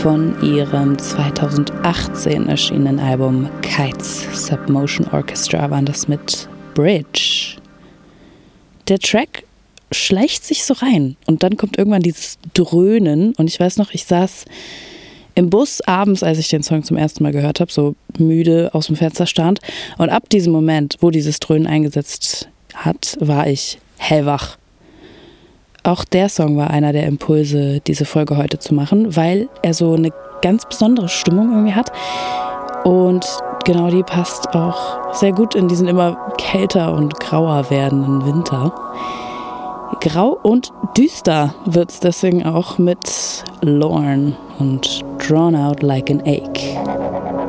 von ihrem 2018 erschienenen Album Kites Submotion Orchestra waren das mit Bridge. Der Track schleicht sich so rein und dann kommt irgendwann dieses Dröhnen und ich weiß noch, ich saß im Bus abends, als ich den Song zum ersten Mal gehört habe, so müde aus dem Fenster stand und ab diesem Moment, wo dieses Dröhnen eingesetzt hat, war ich hellwach. Auch der Song war einer der Impulse, diese Folge heute zu machen, weil er so eine ganz besondere Stimmung irgendwie hat und genau die passt auch sehr gut in diesen immer kälter und grauer werdenden Winter. Grau und düster wird's deswegen auch mit Lorne und Drawn Out Like an Ache.